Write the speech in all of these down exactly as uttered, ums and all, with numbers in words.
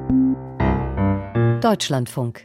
Deutschlandfunk.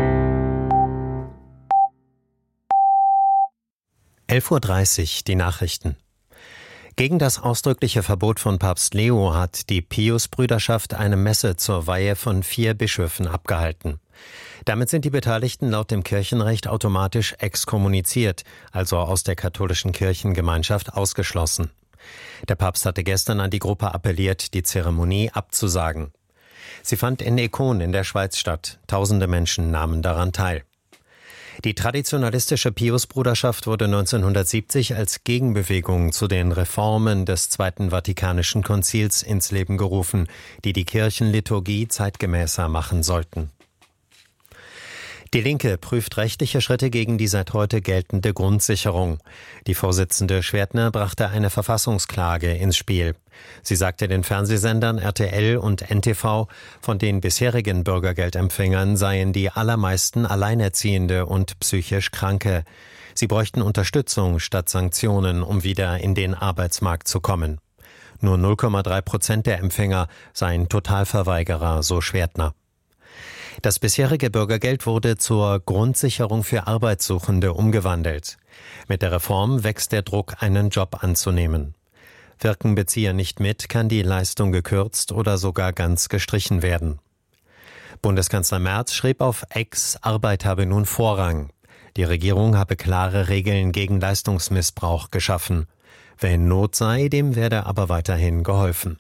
elf Uhr dreißig, die Nachrichten. Gegen das ausdrückliche Verbot von Papst Leo hat die Pius-Brüderschaft eine Messe zur Weihe von vier Bischöfen abgehalten. Damit sind die Beteiligten laut dem Kirchenrecht automatisch exkommuniziert, also aus der katholischen Kirchengemeinschaft ausgeschlossen. Der Papst hatte gestern an die Gruppe appelliert, die Zeremonie abzusagen. Sie fand in Econ in der Schweiz statt. Tausende Menschen nahmen daran teil. Die traditionalistische Pius-Bruderschaft wurde neunzehnhundertsiebzig als Gegenbewegung zu den Reformen des Zweiten Vatikanischen Konzils ins Leben gerufen, die die Kirchenliturgie zeitgemäßer machen sollten. Die Linke prüft rechtliche Schritte gegen die seit heute geltende Grundsicherung. Die Vorsitzende Schwertner brachte eine Verfassungsklage ins Spiel. Sie sagte den Fernsehsendern R T L und N T V, von den bisherigen Bürgergeldempfängern seien die allermeisten Alleinerziehende und psychisch Kranke. Sie bräuchten Unterstützung statt Sanktionen, um wieder in den Arbeitsmarkt zu kommen. Nur null Komma drei Prozent der Empfänger seien Totalverweigerer, so Schwertner. Das bisherige Bürgergeld wurde zur Grundsicherung für Arbeitssuchende umgewandelt. Mit der Reform wächst der Druck, einen Job anzunehmen. Wirken Bezieher nicht mit, kann die Leistung gekürzt oder sogar ganz gestrichen werden. Bundeskanzler Merz schrieb auf X, Arbeit habe nun Vorrang. Die Regierung habe klare Regeln gegen Leistungsmissbrauch geschaffen. Wer in Not sei, dem werde aber weiterhin geholfen.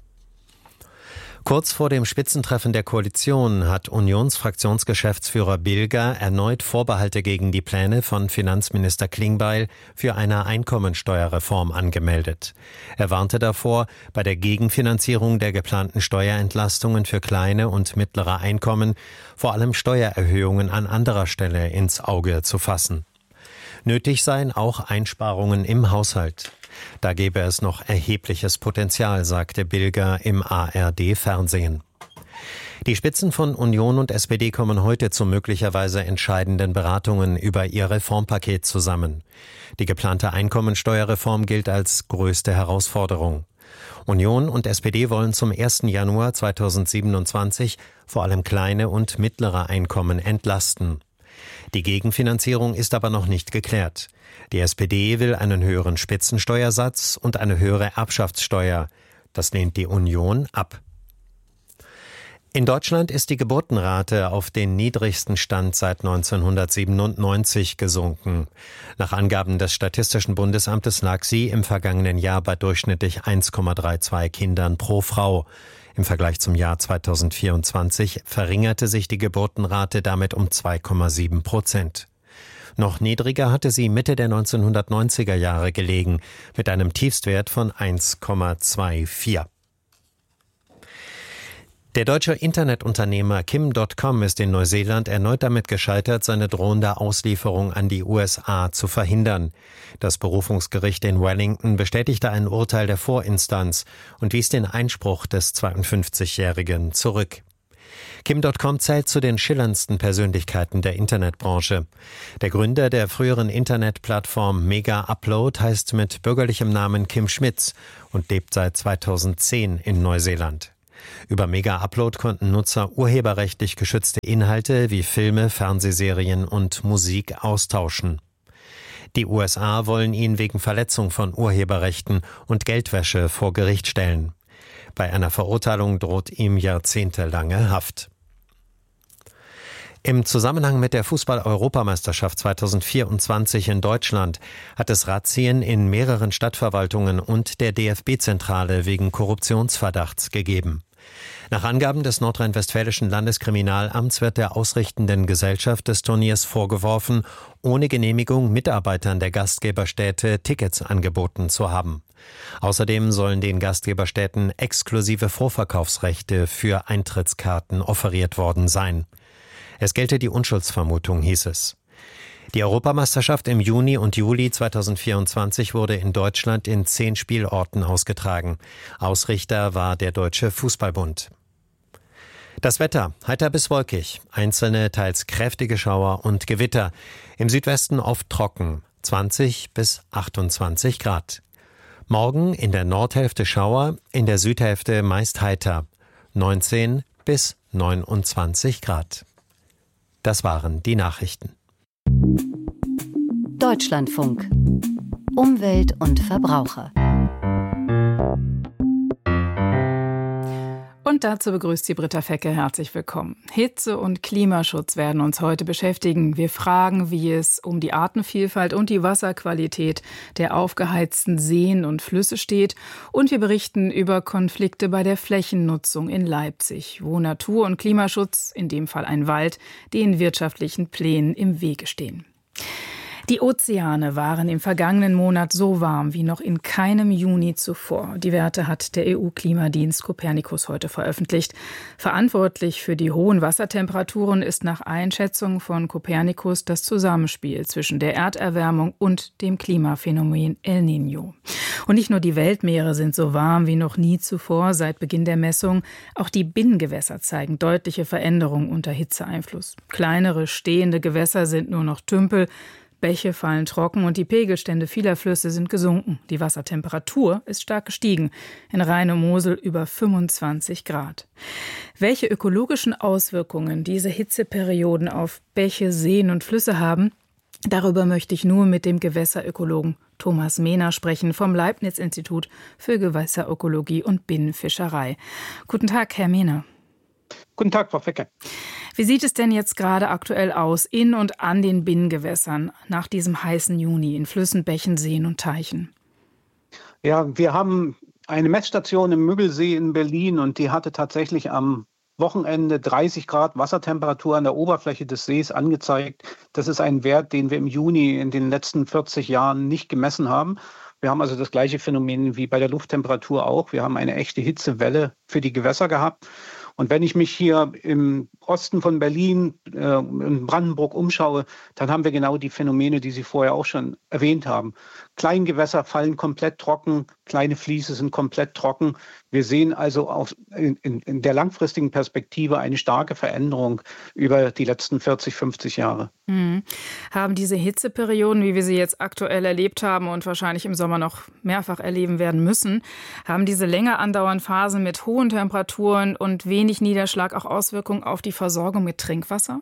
Kurz vor dem Spitzentreffen der Koalition hat Unionsfraktionsgeschäftsführer Bilger erneut Vorbehalte gegen die Pläne von Finanzminister Klingbeil für eine Einkommensteuerreform angemeldet. Er warnte davor, bei der Gegenfinanzierung der geplanten Steuerentlastungen für kleine und mittlere Einkommen vor allem Steuererhöhungen an anderer Stelle ins Auge zu fassen. Nötig seien auch Einsparungen im Haushalt. Da gäbe es noch erhebliches Potenzial, sagte Bilger im A R D-Fernsehen. Die Spitzen von Union und S P D kommen heute zu möglicherweise entscheidenden Beratungen über ihr Reformpaket zusammen. Die geplante Einkommensteuerreform gilt als größte Herausforderung. Union und S P D wollen zum ersten Januar zweitausendsiebenundzwanzig vor allem kleine und mittlere Einkommen entlasten. Die Gegenfinanzierung ist aber noch nicht geklärt. Die S P D will einen höheren Spitzensteuersatz und eine höhere Erbschaftssteuer. Das lehnt die Union ab. In Deutschland ist die Geburtenrate auf den niedrigsten Stand seit neunzehnhundertsiebenundneunzig gesunken. Nach Angaben des Statistischen Bundesamtes lag sie im vergangenen Jahr bei durchschnittlich eins Komma zweiunddreißig Kindern pro Frau. Im Vergleich zum Jahr zweitausendvierundzwanzig verringerte sich die Geburtenrate damit um zwei Komma sieben Prozent. Noch niedriger hatte sie Mitte der neunzehnhundertneunziger Jahre gelegen, mit einem Tiefstwert von eins Komma vierundzwanzig. Der deutsche Internetunternehmer Kim Punkt com ist in Neuseeland erneut damit gescheitert, seine drohende Auslieferung an die U S A zu verhindern. Das Berufungsgericht in Wellington bestätigte ein Urteil der Vorinstanz und wies den Einspruch des zweiundfünfzigjährigen zurück. Kim Punkt com zählt zu den schillerndsten Persönlichkeiten der Internetbranche. Der Gründer der früheren Internetplattform Mega Upload heißt mit bürgerlichem Namen Kim Schmitz und lebt seit zweitausendzehn in Neuseeland. Über Mega Upload konnten Nutzer urheberrechtlich geschützte Inhalte wie Filme, Fernsehserien und Musik austauschen. Die U S A wollen ihn wegen Verletzung von Urheberrechten und Geldwäsche vor Gericht stellen. Bei einer Verurteilung droht ihm jahrzehntelange Haft. Im Zusammenhang mit der Fußball-Europameisterschaft zweitausendvierundzwanzig in Deutschland hat es Razzien in mehreren Stadtverwaltungen und der D F B-Zentrale wegen Korruptionsverdachts gegeben. Nach Angaben des nordrhein-westfälischen Landeskriminalamts wird der ausrichtenden Gesellschaft des Turniers vorgeworfen, ohne Genehmigung Mitarbeitern der Gastgeberstädte Tickets angeboten zu haben. Außerdem sollen den Gastgeberstädten exklusive Vorverkaufsrechte für Eintrittskarten offeriert worden sein. Es gelte die Unschuldsvermutung, hieß es. Die Europameisterschaft im Juni und Juli zweitausendvierundzwanzig wurde in Deutschland in zehn Spielorten ausgetragen. Ausrichter war der Deutsche Fußballbund. Das Wetter, heiter bis wolkig, einzelne teils kräftige Schauer und Gewitter. Im Südwesten oft trocken, zwanzig bis achtundzwanzig Grad. Morgen in der Nordhälfte Schauer, in der Südhälfte meist heiter, neunzehn bis neunundzwanzig Grad. Das waren die Nachrichten. Deutschlandfunk. Umwelt und Verbraucher. Und dazu begrüßt sie Britta Fecke. Herzlich willkommen. Hitze- und Klimaschutz werden uns heute beschäftigen. Wir fragen, wie es um die Artenvielfalt und die Wasserqualität der aufgeheizten Seen und Flüsse steht. Und wir berichten über Konflikte bei der Flächennutzung in Leipzig, wo Natur- und Klimaschutz, in dem Fall ein Wald, den wirtschaftlichen Plänen im Wege stehen. Die Ozeane waren im vergangenen Monat so warm wie noch in keinem Juni zuvor. Die Werte hat der E U-Klimadienst Copernicus heute veröffentlicht. Verantwortlich für die hohen Wassertemperaturen ist nach Einschätzung von Copernicus das Zusammenspiel zwischen der Erderwärmung und dem Klimaphänomen El Niño. Und nicht nur die Weltmeere sind so warm wie noch nie zuvor seit Beginn der Messung. Auch die Binnengewässer zeigen deutliche Veränderungen unter Hitzeeinfluss. Kleinere stehende Gewässer sind nur noch Tümpel. Bäche fallen trocken und die Pegelstände vieler Flüsse sind gesunken. Die Wassertemperatur ist stark gestiegen. In Rhein und Mosel über fünfundzwanzig Grad. Welche ökologischen Auswirkungen diese Hitzeperioden auf Bäche, Seen und Flüsse haben, darüber möchte ich nur mit dem Gewässerökologen Thomas Mehner sprechen vom Leibniz-Institut für Gewässerökologie und Binnenfischerei. Guten Tag, Herr Mehner. Guten Tag, Frau Fecke. Wie sieht es denn jetzt gerade aktuell aus in und an den Binnengewässern nach diesem heißen Juni in Flüssen, Bächen, Seen und Teichen? Ja, wir haben eine Messstation im Müggelsee in Berlin und die hatte tatsächlich am Wochenende dreißig Grad Wassertemperatur an der Oberfläche des Sees angezeigt. Das ist ein Wert, den wir im Juni in den letzten vierzig Jahren nicht gemessen haben. Wir haben also das gleiche Phänomen wie bei der Lufttemperatur auch. Wir haben eine echte Hitzewelle für die Gewässer gehabt. Und wenn ich mich hier im Osten von Berlin, äh, in Brandenburg umschaue, dann haben wir genau die Phänomene, die Sie vorher auch schon erwähnt haben. Kleingewässer fallen komplett trocken, kleine Fließe sind komplett trocken. Wir sehen also auf, in, in der langfristigen Perspektive eine starke Veränderung über die letzten vierzig, fünfzig Jahre. Mhm. Haben diese Hitzeperioden, wie wir sie jetzt aktuell erlebt haben und wahrscheinlich im Sommer noch mehrfach erleben werden müssen, haben diese länger andauernden Phasen mit hohen Temperaturen und wenig Niederschlag auch Auswirkungen auf die Versorgung mit Trinkwasser?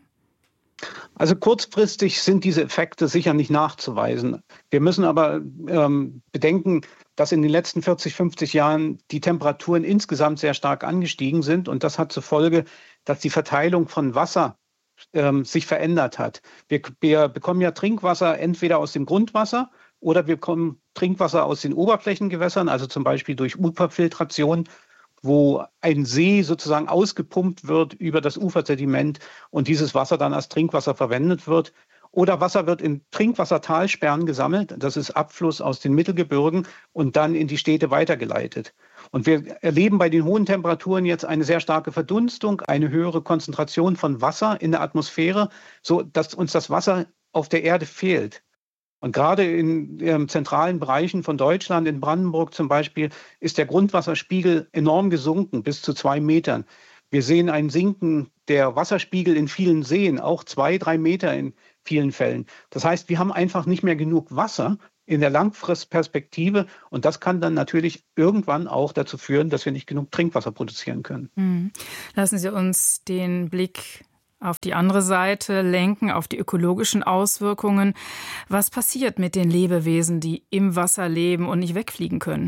Also kurzfristig sind diese Effekte sicher nicht nachzuweisen. Wir müssen aber ähm, bedenken, dass in den letzten vierzig, fünfzig Jahren die Temperaturen insgesamt sehr stark angestiegen sind. Und das hat zur Folge, dass die Verteilung von Wasser ähm, sich verändert hat. Wir, wir bekommen ja Trinkwasser entweder aus dem Grundwasser oder wir bekommen Trinkwasser aus den Oberflächengewässern, also zum Beispiel durch Uferfiltration, wo ein See sozusagen ausgepumpt wird über das Ufersediment und dieses Wasser dann als Trinkwasser verwendet wird. Oder Wasser wird in Trinkwassertalsperren gesammelt, das ist Abfluss aus den Mittelgebirgen und dann in die Städte weitergeleitet. Und wir erleben bei den hohen Temperaturen jetzt eine sehr starke Verdunstung, eine höhere Konzentration von Wasser in der Atmosphäre, so dass uns das Wasser auf der Erde fehlt. Und gerade in ähm, zentralen Bereichen von Deutschland, in Brandenburg zum Beispiel, ist der Grundwasserspiegel enorm gesunken, bis zu zwei Metern. Wir sehen ein Sinken der Wasserspiegel in vielen Seen, auch zwei, drei Meter in vielen Fällen. Das heißt, wir haben einfach nicht mehr genug Wasser in der Langfristperspektive. Und das kann dann natürlich irgendwann auch dazu führen, dass wir nicht genug Trinkwasser produzieren können. Mhm. Lassen Sie uns den Blick auf die andere Seite lenken, auf die ökologischen Auswirkungen. Was passiert mit den Lebewesen, die im Wasser leben und nicht wegfliegen können?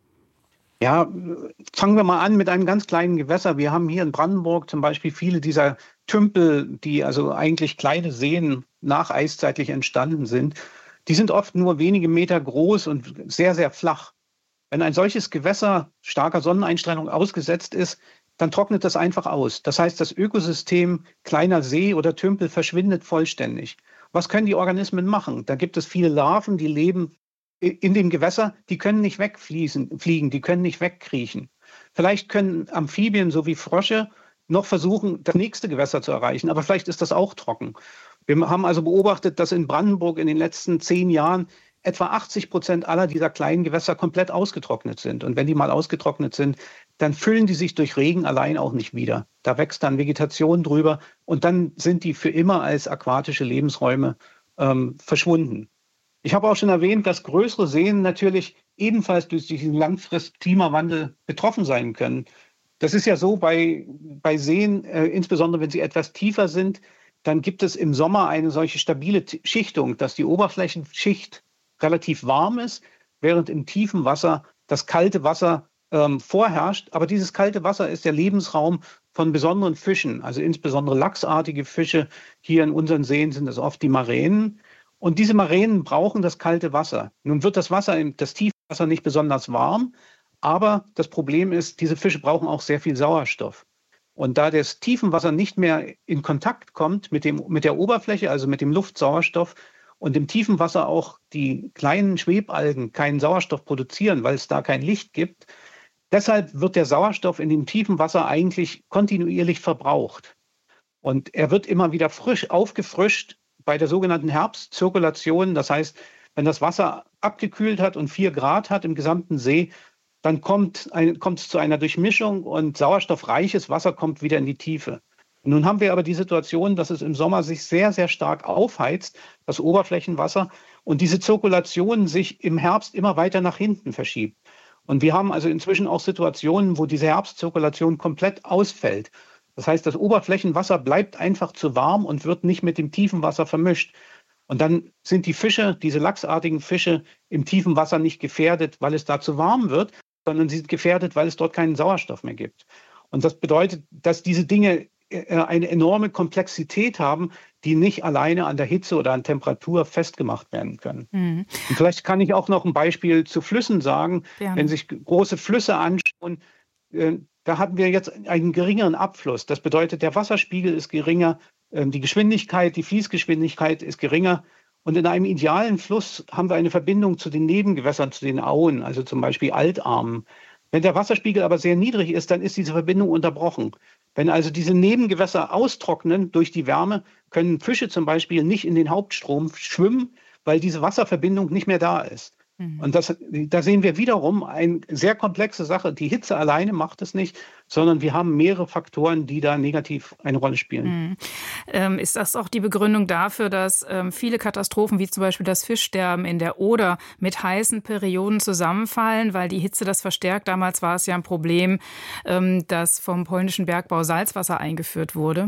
Ja, fangen wir mal an mit einem ganz kleinen Gewässer. Wir haben hier in Brandenburg zum Beispiel viele dieser Tümpel, die also eigentlich kleine Seen nacheiszeitlich entstanden sind. Die sind oft nur wenige Meter groß und sehr, sehr flach. Wenn ein solches Gewässer starker Sonneneinstrahlung ausgesetzt ist, dann trocknet das einfach aus. Das heißt, das Ökosystem kleiner See oder Tümpel verschwindet vollständig. Was können die Organismen machen? Da gibt es viele Larven, die leben in dem Gewässer, die können nicht wegfliegen, fliegen, die können nicht wegkriechen. Vielleicht können Amphibien so wie Frösche noch versuchen, das nächste Gewässer zu erreichen, aber vielleicht ist das auch trocken. Wir haben also beobachtet, dass in Brandenburg in den letzten zehn Jahren etwa achtzig Prozent aller dieser kleinen Gewässer komplett ausgetrocknet sind. Und wenn die mal ausgetrocknet sind, dann füllen die sich durch Regen allein auch nicht wieder. Da wächst dann Vegetation drüber und dann sind die für immer als aquatische Lebensräume ähm, verschwunden. Ich habe auch schon erwähnt, dass größere Seen natürlich ebenfalls durch diesen Langfrist-Klimawandel betroffen sein können. Das ist ja so bei, bei Seen, äh, insbesondere wenn sie etwas tiefer sind, dann gibt es im Sommer eine solche stabile T- Schichtung, dass die Oberflächenschicht relativ warm ist, während im tiefen Wasser das kalte Wasser ähm, vorherrscht. Aber dieses kalte Wasser ist der Lebensraum von besonderen Fischen, also insbesondere lachsartige Fische. Hier in unseren Seen sind es oft die Maränen. Und diese Maränen brauchen das kalte Wasser. Nun wird das Wasser, das Tiefwasser nicht besonders warm, aber das Problem ist, diese Fische brauchen auch sehr viel Sauerstoff. Und da das Tiefenwasser nicht mehr in Kontakt kommt mit dem, mit der Oberfläche, also mit dem Luftsauerstoff, und im tiefen Wasser auch die kleinen Schwebalgen keinen Sauerstoff produzieren, weil es da kein Licht gibt, deshalb wird der Sauerstoff in dem tiefen Wasser eigentlich kontinuierlich verbraucht. Und er wird immer wieder frisch aufgefrischt bei der sogenannten Herbstzirkulation. Das heißt, wenn das Wasser abgekühlt hat und vier Grad hat im gesamten See, dann kommt, ein, kommt es zu einer Durchmischung und sauerstoffreiches Wasser kommt wieder in die Tiefe. Nun haben wir aber die Situation, dass es im Sommer sich sehr, sehr stark aufheizt, das Oberflächenwasser, und diese Zirkulation sich im Herbst immer weiter nach hinten verschiebt. Und wir haben also inzwischen auch Situationen, wo diese Herbstzirkulation komplett ausfällt. Das heißt, das Oberflächenwasser bleibt einfach zu warm und wird nicht mit dem tiefen Wasser vermischt. Und dann sind die Fische, diese lachsartigen Fische, im tiefen Wasser nicht gefährdet, weil es da zu warm wird, sondern sie sind gefährdet, weil es dort keinen Sauerstoff mehr gibt. Und das bedeutet, dass diese Dinge eine enorme Komplexität haben, die nicht alleine an der Hitze oder an Temperatur festgemacht werden können. Mhm. Und vielleicht kann ich auch noch ein Beispiel zu Flüssen sagen. Gerne. Wenn sich große Flüsse anschauen, äh, da hatten wir jetzt einen geringeren Abfluss. Das bedeutet, der Wasserspiegel ist geringer, äh, die Geschwindigkeit, die Fließgeschwindigkeit ist geringer. Und in einem idealen Fluss haben wir eine Verbindung zu den Nebengewässern, zu den Auen, also zum Beispiel Altarmen. Wenn der Wasserspiegel aber sehr niedrig ist, dann ist diese Verbindung unterbrochen. Wenn also diese Nebengewässer austrocknen durch die Wärme, können Fische zum Beispiel nicht in den Hauptstrom schwimmen, weil diese Wasserverbindung nicht mehr da ist. Mhm. Und das, da sehen wir wiederum eine sehr komplexe Sache. Die Hitze alleine macht es nicht, sondern wir haben mehrere Faktoren, die da negativ eine Rolle spielen. Mhm. Ähm, ist das auch die Begründung dafür, dass ähm, viele Katastrophen, wie zum Beispiel das Fischsterben in der Oder, mit heißen Perioden zusammenfallen, weil die Hitze das verstärkt? Damals war es ja ein Problem, ähm, dass vom polnischen Bergbau Salzwasser eingeführt wurde.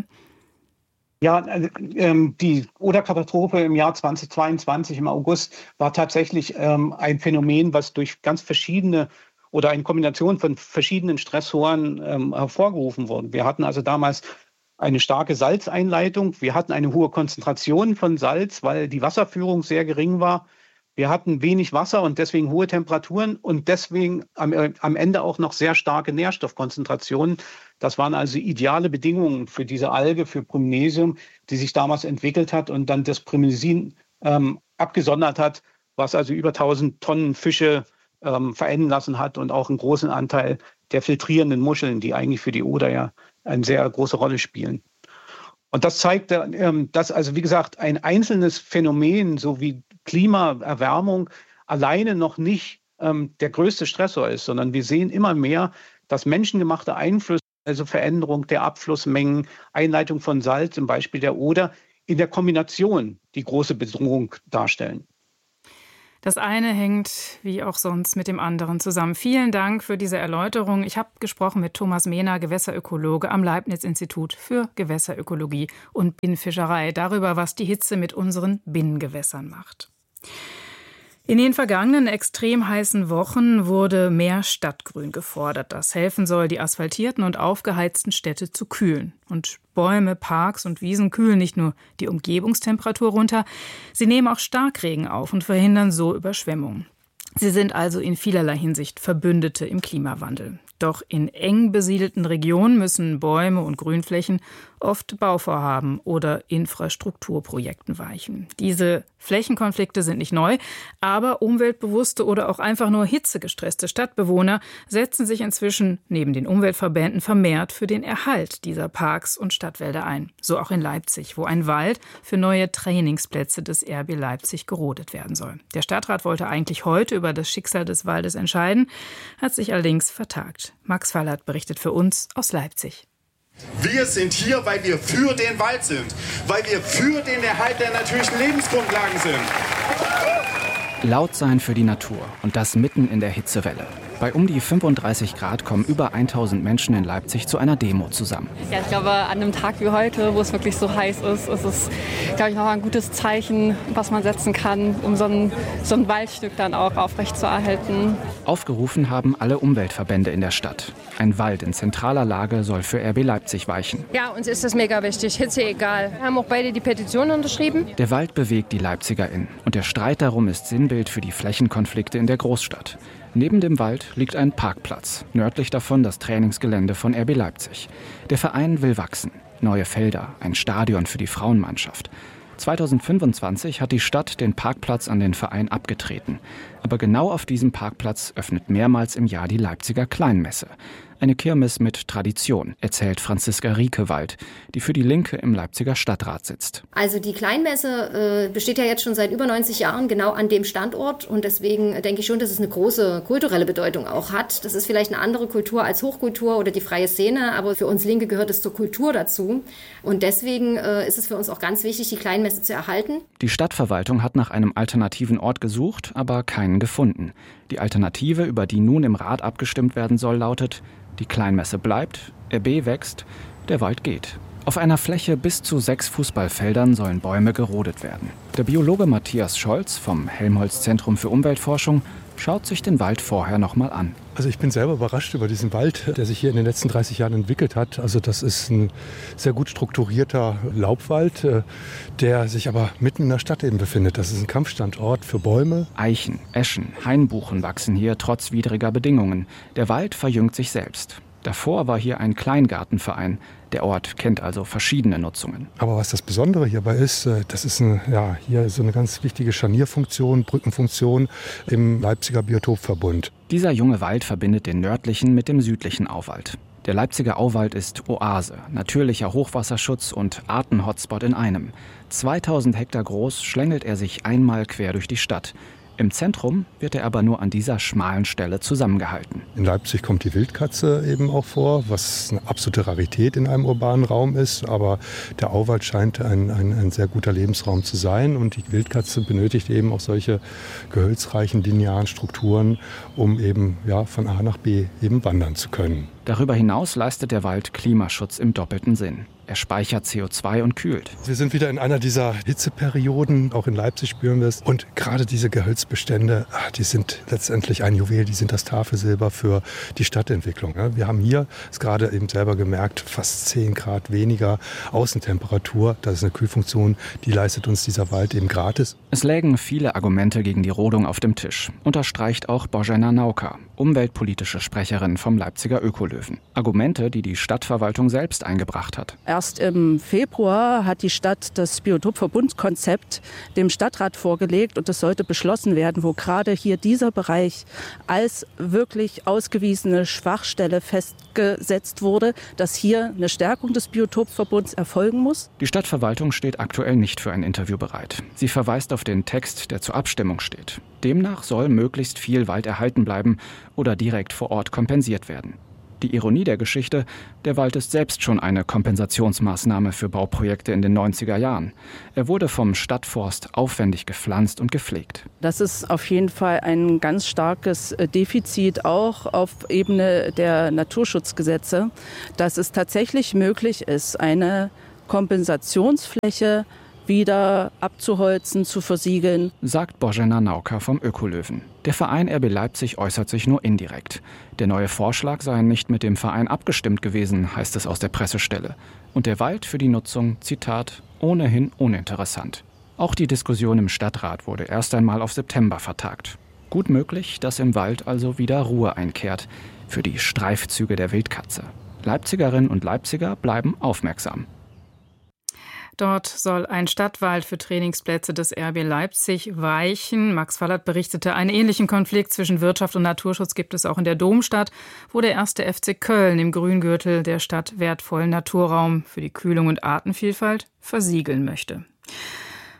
Ja, ähm, die Oder-Katastrophe im Jahr zweitausendzweiundzwanzig im August war tatsächlich ähm, ein Phänomen, was durch ganz verschiedene oder eine Kombination von verschiedenen Stressoren ähm, hervorgerufen wurde. Wir hatten also damals eine starke Salzeinleitung. Wir hatten eine hohe Konzentration von Salz, weil die Wasserführung sehr gering war. Wir hatten wenig Wasser und deswegen hohe Temperaturen und deswegen am, äh, am Ende auch noch sehr starke Nährstoffkonzentrationen. Das waren also ideale Bedingungen für diese Alge, für Prymnesium, die sich damals entwickelt hat und dann das Prymnesin ähm, abgesondert hat, was also über tausend Tonnen Fische ähm, verenden lassen hat und auch einen großen Anteil der filtrierenden Muscheln, die eigentlich für die Oder ja eine sehr große Rolle spielen. Und das zeigt, ähm, dass also wie gesagt ein einzelnes Phänomen, so wie Klimaerwärmung, alleine noch nicht ähm, der größte Stressor ist, sondern wir sehen immer mehr, dass menschengemachte Einflüsse, also Veränderung der Abflussmengen, Einleitung von Salz, zum Beispiel der Oder, in der Kombination die große Bedrohung darstellen. Das eine hängt wie auch sonst mit dem anderen zusammen. Vielen Dank für diese Erläuterung. Ich habe gesprochen mit Thomas Mehner, Gewässerökologe am Leibniz-Institut für Gewässerökologie und Binnenfischerei, darüber, was die Hitze mit unseren Binnengewässern macht. In den vergangenen extrem heißen Wochen wurde mehr Stadtgrün gefordert, das helfen soll, die asphaltierten und aufgeheizten Städte zu kühlen. Und Bäume, Parks und Wiesen kühlen nicht nur die Umgebungstemperatur runter, sie nehmen auch Starkregen auf und verhindern so Überschwemmungen. Sie sind also in vielerlei Hinsicht Verbündete im Klimawandel. Doch in eng besiedelten Regionen müssen Bäume und Grünflächen oft Bauvorhaben oder Infrastrukturprojekten weichen. Diese Flächenkonflikte sind nicht neu, aber umweltbewusste oder auch einfach nur hitzegestresste Stadtbewohner setzen sich inzwischen neben den Umweltverbänden vermehrt für den Erhalt dieser Parks und Stadtwälder ein. So auch in Leipzig, wo ein Wald für neue Trainingsplätze des R B Leipzig gerodet werden soll. Der Stadtrat wollte eigentlich heute über das Schicksal des Waldes entscheiden, hat sich allerdings vertagt. Max Fallert berichtet für uns aus Leipzig. Wir sind hier, weil wir für den Wald sind, weil wir für den Erhalt der natürlichen Lebensgrundlagen sind. Laut sein für die Natur und das mitten in der Hitzewelle. Bei um die fünfunddreißig Grad kommen über tausend Menschen in Leipzig zu einer Demo zusammen. Ja, ich glaube, an einem Tag wie heute, wo es wirklich so heiß ist, ist es, glaube ich, noch ein gutes Zeichen, was man setzen kann, um so ein, so ein Waldstück dann auch aufrechtzuerhalten. Aufgerufen haben alle Umweltverbände in der Stadt. Ein Wald in zentraler Lage soll für R B Leipzig weichen. Ja, uns ist das mega wichtig. Hitze egal. Wir haben auch beide die Petition unterschrieben. Der Wald bewegt die LeipzigerInnen. Und der Streit darum ist Sinnbild für die Flächenkonflikte in der Großstadt. Neben dem Wald liegt ein Parkplatz. Nördlich davon das Trainingsgelände von R B Leipzig. Der Verein will wachsen. Neue Felder, ein Stadion für die Frauenmannschaft. zweitausendfünfundzwanzig hat die Stadt den Parkplatz an den Verein abgetreten. Aber genau auf diesem Parkplatz öffnet mehrmals im Jahr die Leipziger Kleinmesse. Eine Kirmes mit Tradition, erzählt Franziska Riekewald, die für die Linke im Leipziger Stadtrat sitzt. Also die Kleinmesse äh, besteht ja jetzt schon seit über neunzig Jahren genau an dem Standort. Und deswegen denke ich schon, dass es eine große kulturelle Bedeutung auch hat. Das ist vielleicht eine andere Kultur als Hochkultur oder die freie Szene. Aber für uns Linke gehört es zur Kultur dazu. Und deswegen äh, ist es für uns auch ganz wichtig, die Kleinmesse zu erhalten. Die Stadtverwaltung hat nach einem alternativen Ort gesucht, aber keinen gefunden. Die Alternative, über die nun im Rat abgestimmt werden soll, lautet: Die Kleinmesse bleibt, R B wächst, der Wald geht. Auf einer Fläche bis zu sechs Fußballfeldern sollen Bäume gerodet werden. Der Biologe Matthias Scholz vom Helmholtz-Zentrum für Umweltforschung schaut sich den Wald vorher noch mal an. Also ich bin selber überrascht über diesen Wald, der sich hier in den letzten dreißig Jahren entwickelt hat. Also das ist ein sehr gut strukturierter Laubwald, der sich aber mitten in der Stadt eben befindet. Das ist ein Kampfstandort für Bäume. Eichen, Eschen, Hainbuchen wachsen hier trotz widriger Bedingungen. Der Wald verjüngt sich selbst. Davor war hier ein Kleingartenverein. Der Ort kennt also verschiedene Nutzungen. Aber was das Besondere hierbei ist, das ist ein, ja, hier so eine ganz wichtige Scharnierfunktion, Brückenfunktion im Leipziger Biotopverbund. Dieser junge Wald verbindet den nördlichen mit dem südlichen Auwald. Der Leipziger Auwald ist Oase, natürlicher Hochwasserschutz und Artenhotspot in einem. zweitausend Hektar groß schlängelt er sich einmal quer durch die Stadt. Im Zentrum wird er aber nur an dieser schmalen Stelle zusammengehalten. In Leipzig kommt die Wildkatze eben auch vor, was eine absolute Rarität in einem urbanen Raum ist. Aber der Auwald scheint ein, ein, ein sehr guter Lebensraum zu sein. Und die Wildkatze benötigt eben auch solche gehölzreichen, linearen Strukturen, um eben ja, von A nach B eben wandern zu können. Darüber hinaus leistet der Wald Klimaschutz im doppelten Sinn. Er speichert C O zwei und kühlt. Wir sind wieder in einer dieser Hitzeperioden, auch in Leipzig spüren wir es. Und gerade diese Gehölzbestände, die sind letztendlich ein Juwel, die sind das Tafelsilber für die Stadtentwicklung. Wir haben hier, ist gerade eben selber gemerkt, fast zehn Grad weniger Außentemperatur. Das ist eine Kühlfunktion, die leistet uns dieser Wald eben gratis. Es lägen viele Argumente gegen die Rodung auf dem Tisch, unterstreicht auch Bożena Nauka, umweltpolitische Sprecherin vom Leipziger Ökolöwen. Argumente, die die Stadtverwaltung selbst eingebracht hat. Erst im Februar hat die Stadt das Biotopverbundkonzept dem Stadtrat vorgelegt und das sollte beschlossen werden, wo gerade hier dieser Bereich als wirklich ausgewiesene Schwachstelle festgesetzt wurde, dass hier eine Stärkung des Biotopverbunds erfolgen muss. Die Stadtverwaltung steht aktuell nicht für ein Interview bereit. Sie verweist auf den Text, der zur Abstimmung steht. Demnach soll möglichst viel Wald erhalten bleiben oder direkt vor Ort kompensiert werden. Die Ironie der Geschichte: Der Wald ist selbst schon eine Kompensationsmaßnahme für Bauprojekte in den neunziger Jahren. Er wurde vom Stadtforst aufwendig gepflanzt und gepflegt. Das ist auf jeden Fall ein ganz starkes Defizit, auch auf Ebene der Naturschutzgesetze, dass es tatsächlich möglich ist, eine Kompensationsfläche wieder abzuholzen, zu versiegeln, sagt Bożena Nauka vom Ökolöwen. Der Verein R B Leipzig äußert sich nur indirekt. Der neue Vorschlag sei nicht mit dem Verein abgestimmt gewesen, heißt es aus der Pressestelle. Und der Wald für die Nutzung, Zitat, ohnehin uninteressant. Auch die Diskussion im Stadtrat wurde erst einmal auf September vertagt. Gut möglich, dass im Wald also wieder Ruhe einkehrt für die Streifzüge der Wildkatze. Leipzigerinnen und Leipziger bleiben aufmerksam. Dort soll ein Stadtwald für Trainingsplätze des R B Leipzig weichen. Max Fallert berichtete, einen ähnlichen Konflikt zwischen Wirtschaft und Naturschutz gibt es auch in der Domstadt, wo der erste F C Köln im Grüngürtel der Stadt wertvollen Naturraum für die Kühlung und Artenvielfalt versiegeln möchte.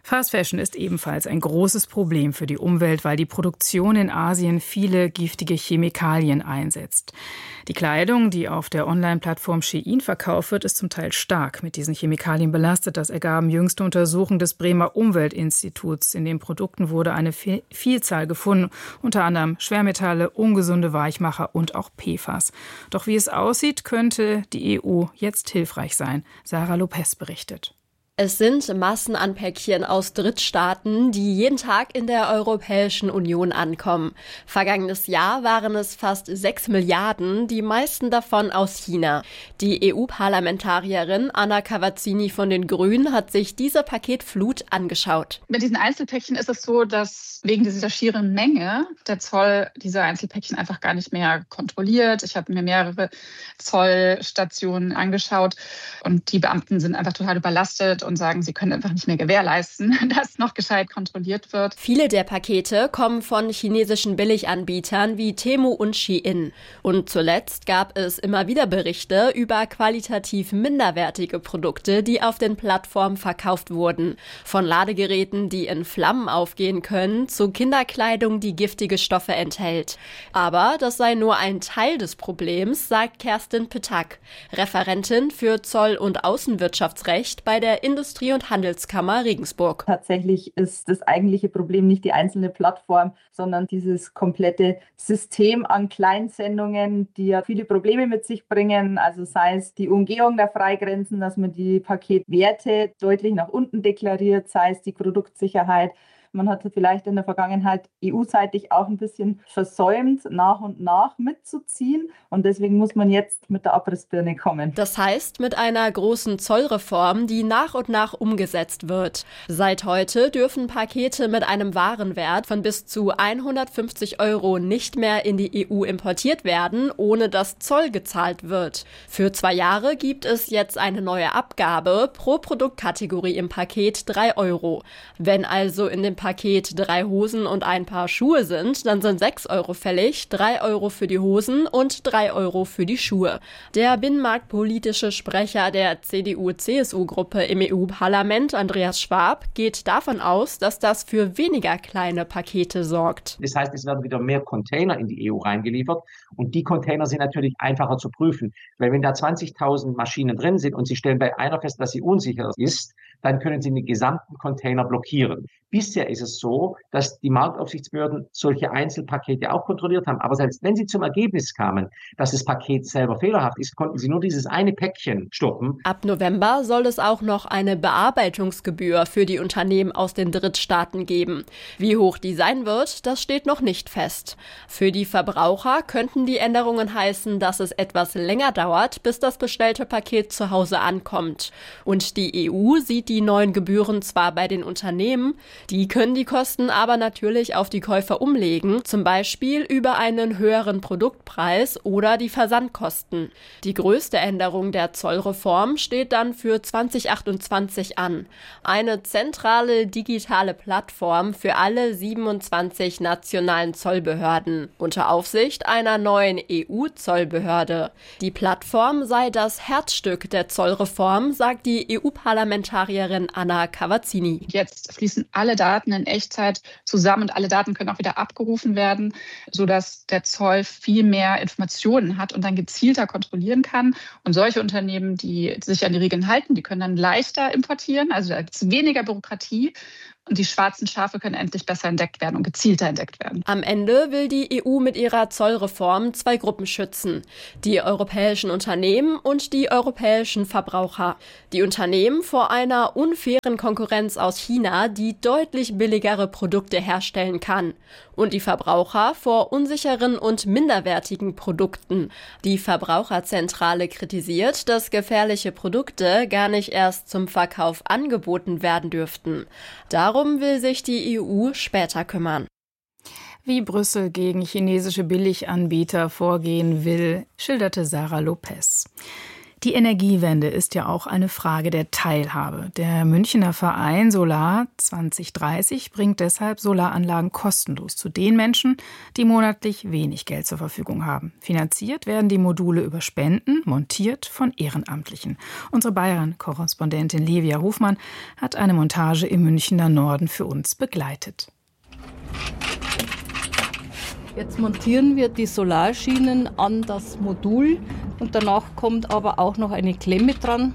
Fast Fashion ist ebenfalls ein großes Problem für die Umwelt, weil die Produktion in Asien viele giftige Chemikalien einsetzt. Die Kleidung, die auf der Online-Plattform Shein verkauft wird, ist zum Teil stark mit diesen Chemikalien belastet. Das ergaben jüngste Untersuchungen des Bremer Umweltinstituts. In den Produkten wurde eine Vielzahl gefunden, unter anderem Schwermetalle, ungesunde Weichmacher und auch P F A S. Doch wie es aussieht, könnte die E U jetzt hilfreich sein. Sarah Lopez berichtet. Es sind Massen an Päckchen aus Drittstaaten, die jeden Tag in der Europäischen Union ankommen. Vergangenes Jahr waren es fast sechs Milliarden, die meisten davon aus China. Die E U-Parlamentarierin Anna Cavazzini von den Grünen hat sich diese Paketflut angeschaut. Mit diesen Einzelpäckchen ist es so, dass wegen dieser schieren Menge der Zoll diese Einzelpäckchen einfach gar nicht mehr kontrolliert. Ich habe mir mehrere Zollstationen angeschaut und die Beamten sind einfach total überlastet und sagen, sie können einfach nicht mehr gewährleisten, dass noch gescheit kontrolliert wird. Viele der Pakete kommen von chinesischen Billiganbietern wie Temu und Shein. Und zuletzt gab es immer wieder Berichte über qualitativ minderwertige Produkte, die auf den Plattformen verkauft wurden. Von Ladegeräten, die in Flammen aufgehen können, zu Kinderkleidung, die giftige Stoffe enthält. Aber das sei nur ein Teil des Problems, sagt Kerstin Petak, Referentin für Zoll- und Außenwirtschaftsrecht bei der Industrie- und Handelskammer Regensburg. Tatsächlich ist das eigentliche Problem nicht die einzelne Plattform, sondern dieses komplette System an Kleinsendungen, die ja viele Probleme mit sich bringen. Also sei es die Umgehung der Freigrenzen, dass man die Paketwerte deutlich nach unten deklariert, sei es die Produktsicherheit. Man hat vielleicht in der Vergangenheit E U-seitig auch ein bisschen versäumt, nach und nach mitzuziehen. Und deswegen muss man jetzt mit der Abrissbirne kommen. Das heißt, mit einer großen Zollreform, die nach und nach umgesetzt wird. Seit heute dürfen Pakete mit einem Warenwert von bis zu hundertfünfzig Euro nicht mehr in die E U importiert werden, ohne dass Zoll gezahlt wird. Für zwei Jahre gibt es jetzt eine neue Abgabe pro Produktkategorie im Paket drei Euro. Wenn also in dem Paket drei Hosen und ein Paar Schuhe sind, dann sind sechs Euro fällig, drei Euro für die Hosen und drei Euro für die Schuhe. Der binnenmarktpolitische Sprecher der C D U C S U-Gruppe im E U-Parlament, Andreas Schwab, geht davon aus, dass das für weniger kleine Pakete sorgt. Das heißt, es werden wieder mehr Container in die E U reingeliefert und die Container sind natürlich einfacher zu prüfen, weil wenn da zwanzigtausend Maschinen drin sind und Sie stellen bei einer fest, dass sie unsicher ist, dann können Sie den gesamten Container blockieren. Bisher ist es so, dass die Marktaufsichtsbehörden solche Einzelpakete auch kontrolliert haben. Aber selbst wenn sie zum Ergebnis kamen, dass das Paket selber fehlerhaft ist, konnten sie nur dieses eine Päckchen stoppen. Ab November soll es auch noch eine Bearbeitungsgebühr für die Unternehmen aus den Drittstaaten geben. Wie hoch die sein wird, das steht noch nicht fest. Für die Verbraucher könnten die Änderungen heißen, dass es etwas länger dauert, bis das bestellte Paket zu Hause ankommt. Und die E U sieht die neuen Gebühren zwar bei den Unternehmen, die können die Kosten aber natürlich auf die Käufer umlegen, zum Beispiel über einen höheren Produktpreis oder die Versandkosten. Die größte Änderung der Zollreform steht dann für zwanzig achtundzwanzig an. Eine zentrale digitale Plattform für alle siebenundzwanzig nationalen Zollbehörden unter Aufsicht einer neuen E U-Zollbehörde. Die Plattform sei das Herzstück der Zollreform, sagt die E U-Parlamentarierin Anna Cavazzini. Jetzt fließen alle Daten in Echtzeit zusammen und alle Daten können auch wieder abgerufen werden, sodass der Zoll viel mehr Informationen hat und dann gezielter kontrollieren kann. Und solche Unternehmen, die sich an die Regeln halten, die können dann leichter importieren. Also da gibt es weniger Bürokratie. Und die schwarzen Schafe können endlich besser entdeckt werden und gezielter entdeckt werden. Am Ende will die E U mit ihrer Zollreform zwei Gruppen schützen. Die europäischen Unternehmen und die europäischen Verbraucher. Die Unternehmen vor einer unfairen Konkurrenz aus China, die deutlich billigere Produkte herstellen kann. Und die Verbraucher vor unsicheren und minderwertigen Produkten. Die Verbraucherzentrale kritisiert, dass gefährliche Produkte gar nicht erst zum Verkauf angeboten werden dürften. Darum will sich die E U später kümmern. Wie Brüssel gegen chinesische Billiganbieter vorgehen will, schilderte Sarah Lopez. Die Energiewende ist ja auch eine Frage der Teilhabe. Der Münchner Verein Solar zwanzig dreißig bringt deshalb Solaranlagen kostenlos zu den Menschen, die monatlich wenig Geld zur Verfügung haben. Finanziert werden die Module über Spenden, montiert von Ehrenamtlichen. Unsere Bayern-Korrespondentin Livia Hofmann hat eine Montage im Münchner Norden für uns begleitet. Jetzt montieren wir die Solarschienen an das Modul und danach kommt aber auch noch eine Klemme dran.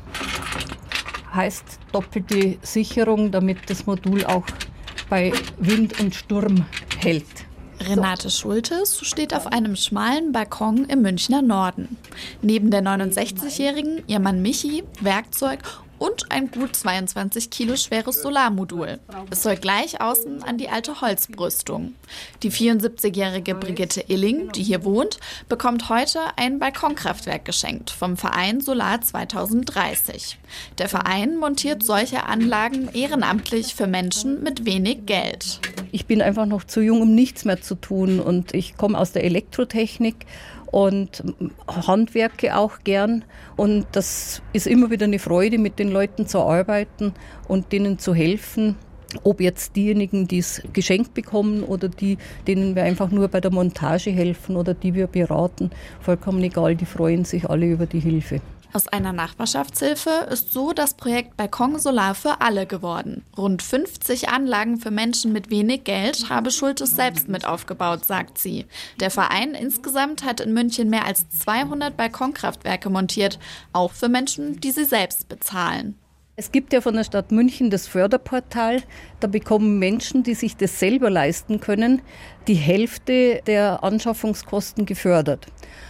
Heißt doppelte Sicherung, damit das Modul auch bei Wind und Sturm hält. Renate Schultes steht auf einem schmalen Balkon im Münchner Norden. Neben der neunundsechzigjährigen ihr Mann Michi, Werkzeug und ein gut zweiundzwanzig Kilo schweres Solarmodul. Es soll gleich außen an die alte Holzbrüstung. Die vierundsiebzigjährige Brigitte Illing, die hier wohnt, bekommt heute ein Balkonkraftwerk geschenkt vom Verein Solar zwanzig dreißig. Der Verein montiert solche Anlagen ehrenamtlich für Menschen mit wenig Geld. Ich bin einfach noch zu jung, um nichts mehr zu tun, und ich komme aus der Elektrotechnik und handwerke auch gern, und das ist immer wieder eine Freude, mit den Leuten zu arbeiten und denen zu helfen. Ob jetzt diejenigen, die es geschenkt bekommen oder die, denen wir einfach nur bei der Montage helfen oder die wir beraten, vollkommen egal, die freuen sich alle über die Hilfe. Aus einer Nachbarschaftshilfe ist so das Projekt Balkon Solar für alle geworden. Rund fünfzig Anlagen für Menschen mit wenig Geld habe Schultes selbst mit aufgebaut, sagt sie. Der Verein insgesamt hat in München mehr als zweihundert Balkonkraftwerke montiert, auch für Menschen, die sie selbst bezahlen. Es gibt ja von der Stadt München das Förderportal. Da bekommen Menschen, die sich das selber leisten können, die Hälfte der Anschaffungskosten gefördert.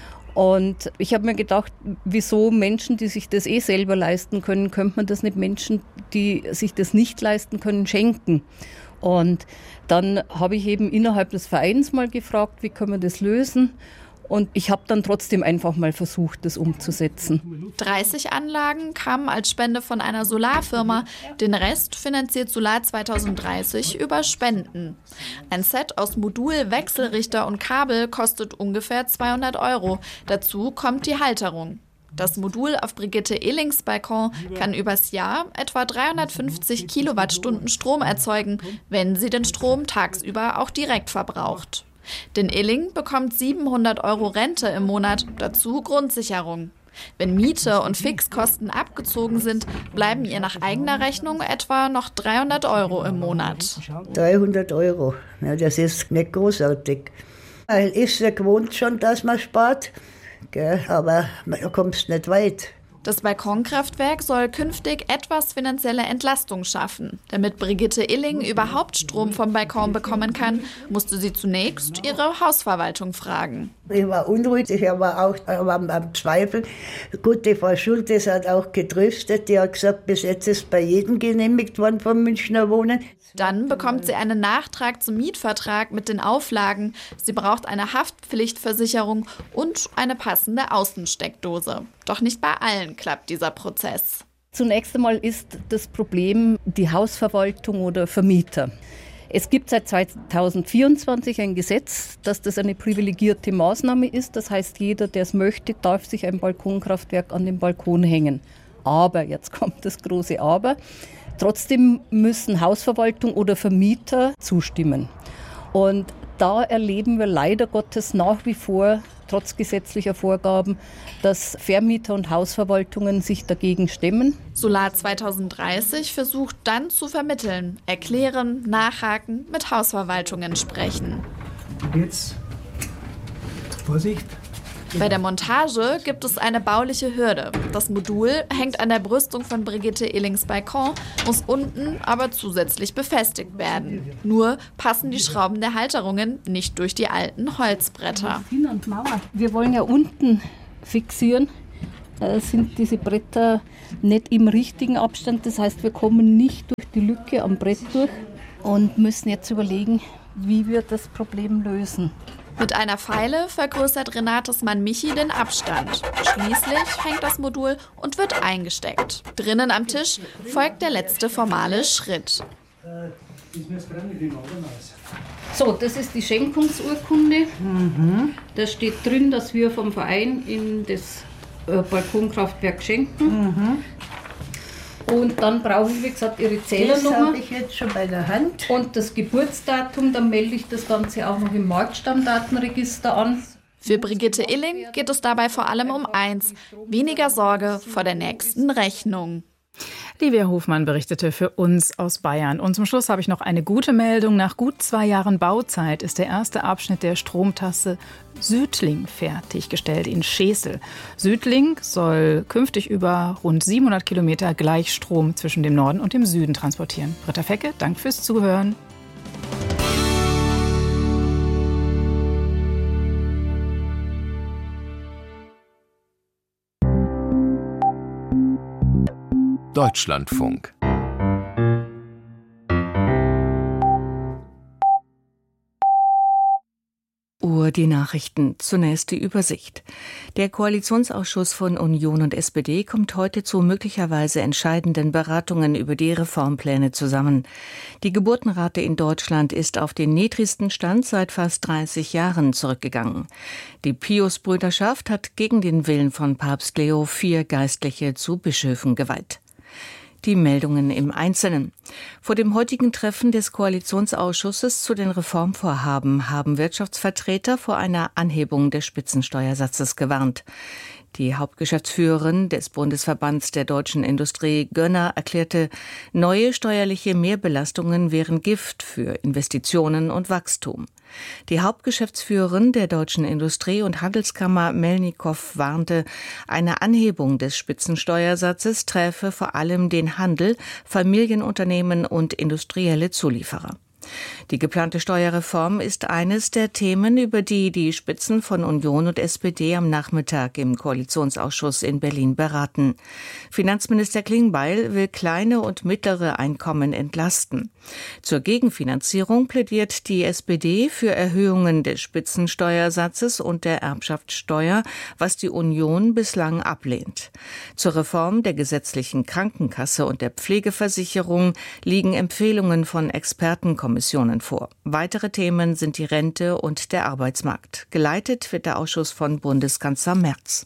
Und ich habe mir gedacht, wieso Menschen, die sich das eh selber leisten können, könnte man das nicht Menschen, die sich das nicht leisten können, schenken. Und dann habe ich eben innerhalb des Vereins mal gefragt, wie können wir das lösen? Und ich habe dann trotzdem einfach mal versucht, das umzusetzen. dreißig Anlagen kamen als Spende von einer Solarfirma. Den Rest finanziert Solar zwanzig dreißig über Spenden. Ein Set aus Modul, Wechselrichter und Kabel kostet ungefähr zweihundert Euro. Dazu kommt die Halterung. Das Modul auf Brigitte Illings Balkon kann übers Jahr etwa dreihundertfünfzig Kilowattstunden Strom erzeugen, wenn sie den Strom tagsüber auch direkt verbraucht. Denn Illing bekommt siebenhundert Euro Rente im Monat, dazu Grundsicherung. Wenn Miete und Fixkosten abgezogen sind, bleiben ihr nach eigener Rechnung etwa noch dreihundert Euro im Monat. dreihundert Euro, ja, das ist nicht großartig. Man ist ja gewohnt schon, dass man spart, gell, aber man kommt nicht weit. Das Balkonkraftwerk soll künftig etwas finanzielle Entlastung schaffen. Damit Brigitte Illing überhaupt Strom vom Balkon bekommen kann, musste sie zunächst ihre Hausverwaltung fragen. Ich war unruhig, ich war auch am, am Zweifeln. Gut, die Frau Schultes hat auch getröstet, die hat gesagt, bis jetzt ist bei jedem genehmigt worden vom Münchner Wohnen. Dann bekommt sie einen Nachtrag zum Mietvertrag mit den Auflagen. Sie braucht eine Haftpflichtversicherung und eine passende Außensteckdose. Doch nicht bei allen klappt dieser Prozess. Zunächst einmal ist das Problem die Hausverwaltung oder Vermieter. Es gibt seit zweitausendvierundzwanzig ein Gesetz, dass das eine privilegierte Maßnahme ist. Das heißt, jeder, der es möchte, darf sich ein Balkonkraftwerk an den Balkon hängen. Aber, jetzt kommt das große Aber, trotzdem müssen Hausverwaltung oder Vermieter zustimmen. Und da erleben wir leider Gottes nach wie vor, trotz gesetzlicher Vorgaben, dass Vermieter und Hausverwaltungen sich dagegen stemmen. Solar zwanzig dreißig versucht dann zu vermitteln, erklären, nachhaken, mit Hausverwaltungen sprechen. Jetzt, Vorsicht. Bei der Montage gibt es eine bauliche Hürde. Das Modul hängt an der Brüstung von Brigitte Illings Balkon, muss unten aber zusätzlich befestigt werden. Nur passen die Schrauben der Halterungen nicht durch die alten Holzbretter. Wir wollen ja unten fixieren, äh, sind diese Bretter nicht im richtigen Abstand. Das heißt, wir kommen nicht durch die Lücke am Brett durch und müssen jetzt überlegen, wie wir das Problem lösen. Mit einer Feile vergrößert Renates Mann Michi den Abstand. Schließlich hängt das Modul und wird eingesteckt. Drinnen am Tisch folgt der letzte formale Schritt. So, das ist die Schenkungsurkunde. Mhm. Da steht drin, dass wir vom Verein in das äh, Balkonkraftwerk schenken. Mhm. Und dann brauche ich, wie gesagt, Ihre Zählernummer. Das habe ich jetzt schon bei der Hand. Und das Geburtsdatum, dann melde ich das Ganze auch noch im Marktstammdatenregister an. Für Brigitte Illing geht es dabei vor allem um eins: weniger Sorge vor der nächsten Rechnung. Livia Hofmann berichtete für uns aus Bayern. Und zum Schluss habe ich noch eine gute Meldung. Nach gut zwei Jahren Bauzeit ist der erste Abschnitt der Stromtrasse Südling fertiggestellt in Schesel. Südling soll künftig über rund siebenhundert Kilometer Gleichstrom zwischen dem Norden und dem Süden transportieren. Britta Fecke, Dank fürs Zuhören. Deutschlandfunk. Uhr die Nachrichten. Zunächst die Übersicht. Der Koalitionsausschuss von Union und S P D kommt heute zu möglicherweise entscheidenden Beratungen über die Reformpläne zusammen. Die Geburtenrate in Deutschland ist auf den niedrigsten Stand seit fast dreißig Jahren zurückgegangen. Die Pius-Brüderschaft hat gegen den Willen von Papst Leo vier Geistliche zu Bischöfen geweiht. Die Meldungen im Einzelnen. Vor dem heutigen Treffen des Koalitionsausschusses zu den Reformvorhaben haben Wirtschaftsvertreter vor einer Anhebung des Spitzensteuersatzes gewarnt. Die Hauptgeschäftsführerin des Bundesverbands der deutschen Industrie, Gönner, erklärte, neue steuerliche Mehrbelastungen wären Gift für Investitionen und Wachstum. Die Hauptgeschäftsführerin der deutschen Industrie- und Handelskammer, Melnikow, warnte, eine Anhebung des Spitzensteuersatzes träfe vor allem den Handel, Familienunternehmen und industrielle Zulieferer. Die geplante Steuerreform ist eines der Themen, über die die Spitzen von Union und S P D am Nachmittag im Koalitionsausschuss in Berlin beraten. Finanzminister Klingbeil will kleine und mittlere Einkommen entlasten. Zur Gegenfinanzierung plädiert die S P D für Erhöhungen des Spitzensteuersatzes und der Erbschaftssteuer, was die Union bislang ablehnt. Zur Reform der gesetzlichen Krankenkasse und der Pflegeversicherung liegen Empfehlungen von Expertenkommissionen vor. Weitere Themen sind die Rente und der Arbeitsmarkt. Geleitet wird der Ausschuss von Bundeskanzler Merz.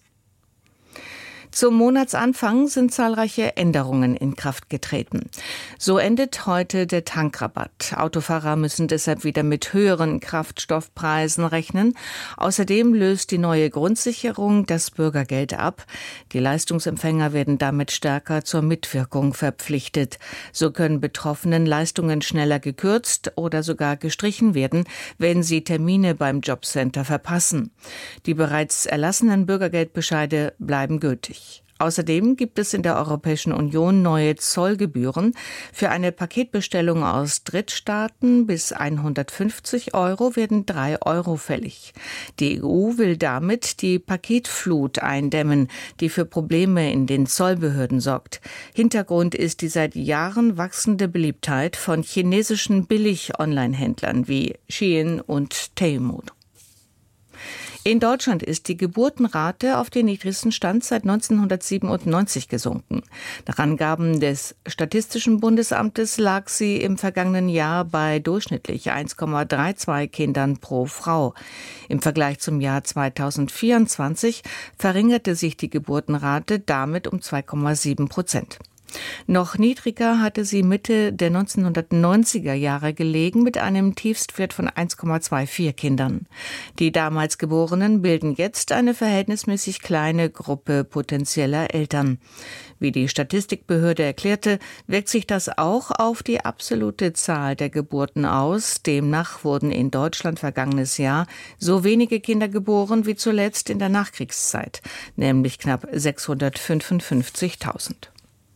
Zum Monatsanfang sind zahlreiche Änderungen in Kraft getreten. So endet heute der Tankrabatt. Autofahrer müssen deshalb wieder mit höheren Kraftstoffpreisen rechnen. Außerdem löst die neue Grundsicherung das Bürgergeld ab. Die Leistungsempfänger werden damit stärker zur Mitwirkung verpflichtet. So können Betroffenen Leistungen schneller gekürzt oder sogar gestrichen werden, wenn sie Termine beim Jobcenter verpassen. Die bereits erlassenen Bürgergeldbescheide bleiben gültig. Außerdem gibt es in der Europäischen Union neue Zollgebühren. Für eine Paketbestellung aus Drittstaaten bis hundertfünfzig Euro werden drei Euro fällig. Die E U will damit die Paketflut eindämmen, die für Probleme in den Zollbehörden sorgt. Hintergrund ist die seit Jahren wachsende Beliebtheit von chinesischen Billig-Online-Händlern wie Shein und Temu. In Deutschland ist die Geburtenrate auf den niedrigsten Stand seit neunzehnhundertsiebenundneunzig gesunken. Nach Angaben des Statistischen Bundesamtes lag sie im vergangenen Jahr bei durchschnittlich eins Komma zweiunddreißig Kindern pro Frau. Im Vergleich zum Jahr zweitausendvierundzwanzig verringerte sich die Geburtenrate damit um zwei Komma sieben Prozent. Noch niedriger hatte sie Mitte der neunzehnhundertneunziger Jahre gelegen mit einem Tiefstwert von eins Komma vierundzwanzig Kindern. Die damals Geborenen bilden jetzt eine verhältnismäßig kleine Gruppe potenzieller Eltern. Wie die Statistikbehörde erklärte, wirkt sich das auch auf die absolute Zahl der Geburten aus. Demnach wurden in Deutschland vergangenes Jahr so wenige Kinder geboren wie zuletzt in der Nachkriegszeit, nämlich knapp sechshundertfünfundfünfzigtausend.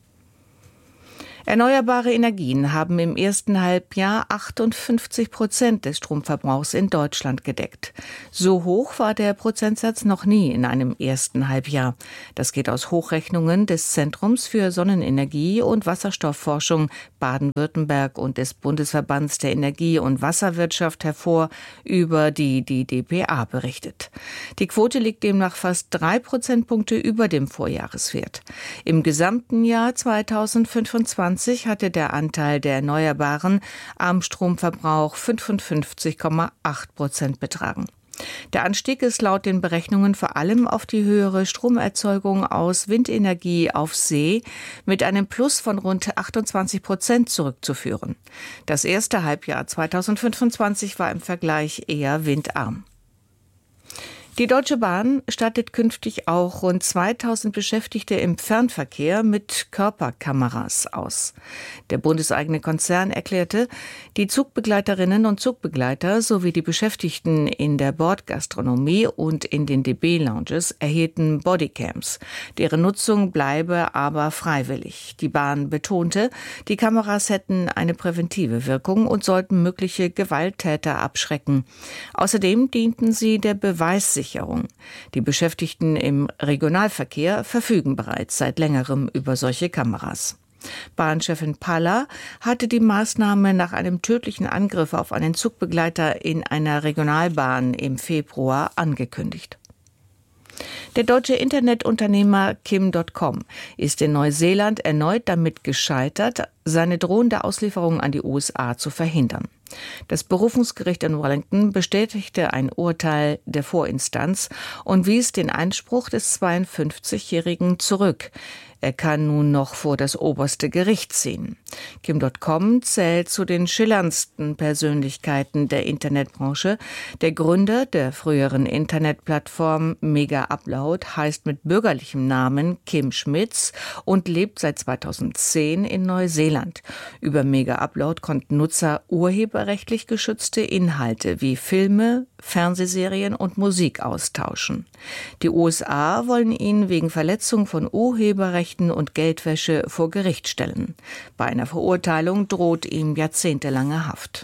Erneuerbare Energien haben im ersten Halbjahr achtundfünfzig Prozent des Stromverbrauchs in Deutschland gedeckt. So hoch war der Prozentsatz noch nie in einem ersten Halbjahr. Das geht aus Hochrechnungen des Zentrums für Sonnenenergie und Wasserstoffforschung Baden-Württemberg und des Bundesverbands der Energie- und Wasserwirtschaft hervor, über die die d p a berichtet. Die Quote liegt demnach fast drei Prozentpunkte über dem Vorjahreswert. Im gesamten Jahr zweitausendfünfundzwanzig hatte der Anteil der Erneuerbaren am Stromverbrauch fünfundfünfzig Komma acht Prozent betragen. Der Anstieg ist laut den Berechnungen vor allem auf die höhere Stromerzeugung aus Windenergie auf See mit einem Plus von rund achtundzwanzig Prozent zurückzuführen. Das erste Halbjahr zweitausendfünfundzwanzig war im Vergleich eher windarm. Die Deutsche Bahn stattet künftig auch rund zweitausend Beschäftigte im Fernverkehr mit Körperkameras aus. Der bundeseigene Konzern erklärte, die Zugbegleiterinnen und Zugbegleiter sowie die Beschäftigten in der Bordgastronomie und in den D B-Lounges erhielten Bodycams. Deren Nutzung bleibe aber freiwillig. Die Bahn betonte, die Kameras hätten eine präventive Wirkung und sollten mögliche Gewalttäter abschrecken. Außerdem dienten sie der Beweissicherung. Die Beschäftigten im Regionalverkehr verfügen bereits seit längerem über solche Kameras. Bahnchefin Palla hatte die Maßnahme nach einem tödlichen Angriff auf einen Zugbegleiter in einer Regionalbahn im Februar angekündigt. Der deutsche Internetunternehmer Kim Punkt com ist in Neuseeland erneut damit gescheitert, seine drohende Auslieferung an die U S A zu verhindern. Das Berufungsgericht in Wellington bestätigte ein Urteil der Vorinstanz und wies den Einspruch des zweiundfünfzigjährigen zurück. Er kann nun noch vor das oberste Gericht ziehen. Kim Punkt com zählt zu den schillerndsten Persönlichkeiten der Internetbranche. Der Gründer der früheren Internetplattform Mega Upload heißt mit bürgerlichem Namen Kim Schmitz und lebt seit zweitausendzehn in Neuseeland. Über Mega Upload konnten Nutzer urheberrechtlich geschützte Inhalte wie Filme, Fernsehserien und Musik austauschen. Die U S A wollen ihn wegen Verletzung von Urheberrechten und Geldwäsche vor Gericht stellen. Bei einer Verurteilung droht ihm jahrzehntelange Haft.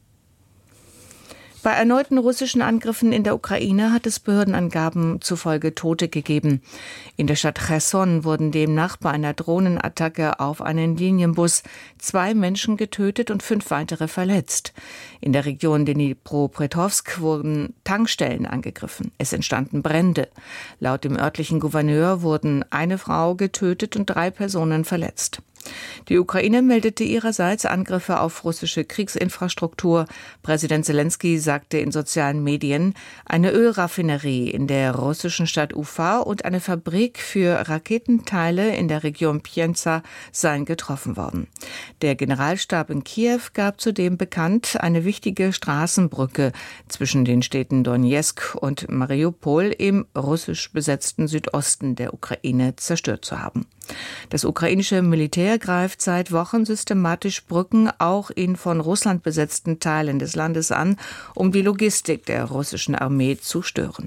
Bei erneuten russischen Angriffen in der Ukraine hat es Behördenangaben zufolge Tote gegeben. In der Stadt Cherson wurden demnach bei einer Drohnenattacke auf einen Linienbus zwei Menschen getötet und fünf weitere verletzt. In der Region Dnipropetrovsk wurden Tankstellen angegriffen. Es entstanden Brände. Laut dem örtlichen Gouverneur wurden eine Frau getötet und drei Personen verletzt. Die Ukraine meldete ihrerseits Angriffe auf russische Kriegsinfrastruktur. Präsident Selenskyj sagte in sozialen Medien, eine Ölraffinerie in der russischen Stadt Ufa und eine Fabrik für Raketenteile in der Region Pienza seien getroffen worden. Der Generalstab in Kiew gab zudem bekannt, eine wichtige Straßenbrücke zwischen den Städten Donezk und Mariupol im russisch besetzten Südosten der Ukraine zerstört zu haben. Das ukrainische Militär greift seit Wochen systematisch Brücken auch in von Russland besetzten Teilen des Landes an, um die Logistik der russischen Armee zu stören.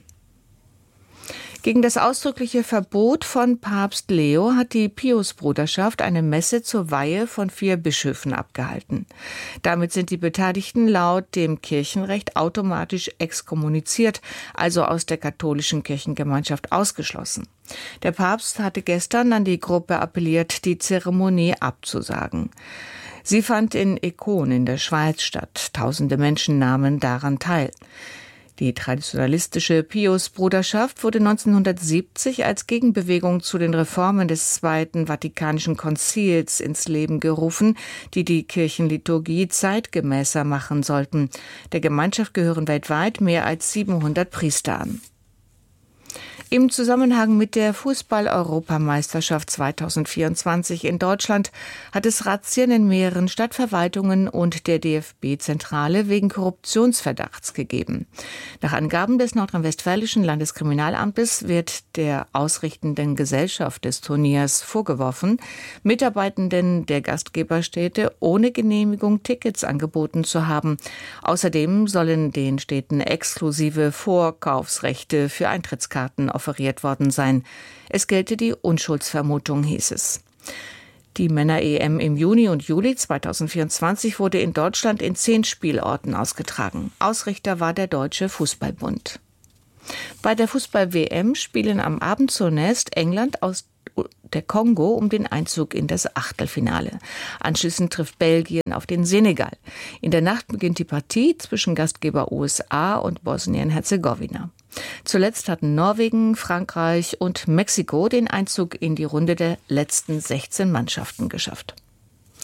Gegen das ausdrückliche Verbot von Papst Leo hat die Piusbruderschaft eine Messe zur Weihe von vier Bischöfen abgehalten. Damit sind die Beteiligten laut dem Kirchenrecht automatisch exkommuniziert, also aus der katholischen Kirchengemeinschaft ausgeschlossen. Der Papst hatte gestern an die Gruppe appelliert, die Zeremonie abzusagen. Sie fand in Econ in der Schweiz statt. Tausende Menschen nahmen daran teil. Die traditionalistische Piusbruderschaft wurde neunzehnhundertsiebzig als Gegenbewegung zu den Reformen des Zweiten Vatikanischen Konzils ins Leben gerufen, die die Kirchenliturgie zeitgemäßer machen sollten. Der Gemeinschaft gehören weltweit mehr als siebenhundert Priester an. Im Zusammenhang mit der Fußball-Europameisterschaft zweitausendvierundzwanzig in Deutschland hat es Razzien in mehreren Stadtverwaltungen und der D F B-Zentrale wegen Korruptionsverdachts gegeben. Nach Angaben des nordrhein-westfälischen Landeskriminalamtes wird der ausrichtenden Gesellschaft des Turniers vorgeworfen, Mitarbeitenden der Gastgeberstädte ohne Genehmigung Tickets angeboten zu haben. Außerdem sollen den Städten exklusive Vorkaufsrechte für Eintrittskarten offeriert worden sein. Es gelte die Unschuldsvermutung, hieß es. Die Männer-E M im Juni und Juli zweitausendvierundzwanzig wurde in Deutschland in zehn Spielorten ausgetragen. Ausrichter war der Deutsche Fußballbund. Bei der Fußball-W M spielen am Abend zunächst England aus der Kongo um den Einzug in das Achtelfinale. Anschließend trifft Belgien auf den Senegal. In der Nacht beginnt die Partie zwischen Gastgeber U S A und Bosnien-Herzegowina. Zuletzt hatten Norwegen, Frankreich und Mexiko den Einzug in die Runde der letzten sechzehn Mannschaften geschafft.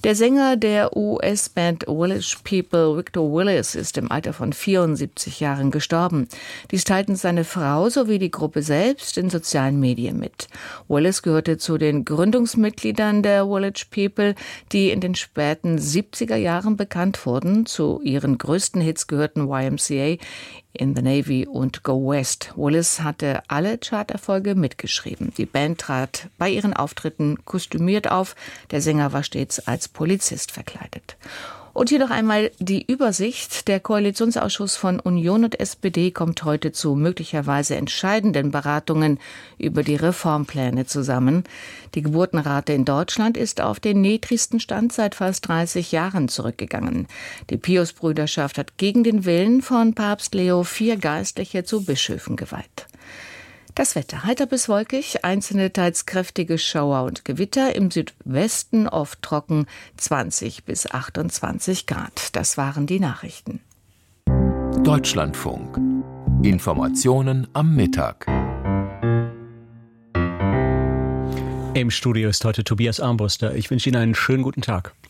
Der Sänger der U S-Band Village People, Victor Willis, ist im Alter von vierundsiebzig Jahren gestorben. Dies teilten seine Frau sowie die Gruppe selbst in sozialen Medien mit. Willis gehörte zu den Gründungsmitgliedern der Village People, die in den späten siebziger Jahren bekannt wurden. Zu ihren größten Hits gehörten Y M C A, In the Navy und Go West. Willis hatte alle Charterfolge mitgeschrieben. Die Band trat bei ihren Auftritten kostümiert auf. Der Sänger war stets als Polizist verkleidet. Und hier noch einmal die Übersicht. Der Koalitionsausschuss von Union und S P D kommt heute zu möglicherweise entscheidenden Beratungen über die Reformpläne zusammen. Die Geburtenrate in Deutschland ist auf den niedrigsten Stand seit fast dreißig Jahren zurückgegangen. Die Pius-Brüderschaft hat gegen den Willen von Papst Leo vier Geistliche zu Bischöfen geweiht. Das Wetter: heiter bis wolkig, einzelne teils kräftige Schauer und Gewitter, im Südwesten oft trocken, zwanzig bis achtundzwanzig Grad. Das waren die Nachrichten. Deutschlandfunk. Informationen am Mittag. Im Studio ist heute Tobias Armbruster. Ich wünsche Ihnen einen schönen guten Tag.